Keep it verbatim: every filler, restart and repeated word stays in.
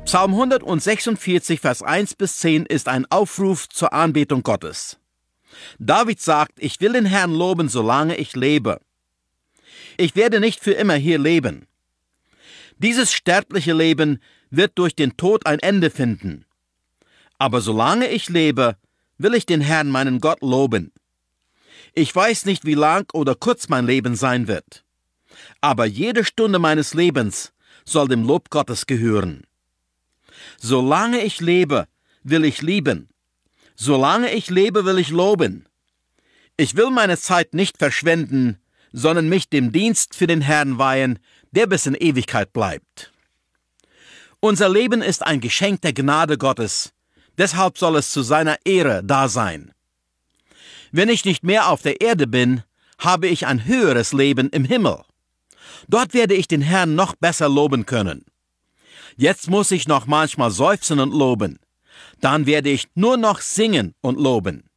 Psalm hundertsechsundvierzig, Vers eins bis zehn ist ein Aufruf zur Anbetung Gottes. David sagt, ich will den Herrn loben, solange ich lebe. Ich werde nicht für immer hier leben. Dieses sterbliche Leben wird durch den Tod ein Ende finden. Aber solange ich lebe, will ich den Herrn, meinen Gott, loben. Ich weiß nicht, wie lang oder kurz mein Leben sein wird. Aber jede Stunde meines Lebens soll dem Lob Gottes gehören. Solange ich lebe, will ich lieben. Solange ich lebe, will ich loben. Ich will meine Zeit nicht verschwenden, sondern mich dem Dienst für den Herrn weihen, der bis in Ewigkeit bleibt. Unser Leben ist ein Geschenk der Gnade Gottes, deshalb soll es zu seiner Ehre da sein. Wenn ich nicht mehr auf der Erde bin, habe ich ein höheres Leben im Himmel. Dort werde ich den Herrn noch besser loben können. Jetzt muss ich noch manchmal seufzen und loben. Dann werde ich nur noch singen und loben.